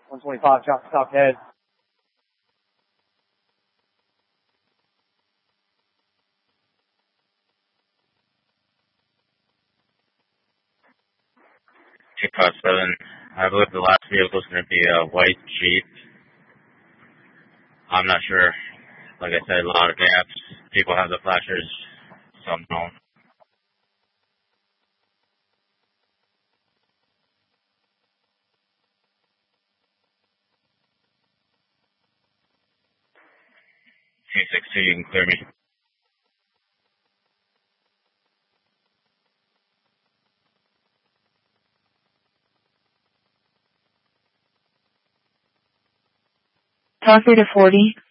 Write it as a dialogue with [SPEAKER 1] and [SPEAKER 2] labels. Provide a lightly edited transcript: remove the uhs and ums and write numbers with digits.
[SPEAKER 1] 125, drop the top head.
[SPEAKER 2] Seven. I believe the last vehicle is going to be a white Jeep. I'm not sure. Like I said, a lot of gaps. People have the flashers. Some don't. T62, you can clear me.
[SPEAKER 3] Talker to 40.